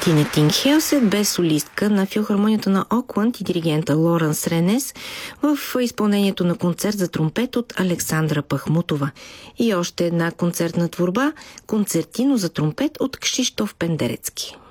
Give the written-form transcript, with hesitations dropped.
Тине Тингхелсет бе солистка на филхармонията на Окланд и диригента Лоренс Ренес в изпълнението на концерт за тромпет от Александра Пахмутова. И още една концертна творба – концертино за тромпет от Кшиштоф Пендерецки.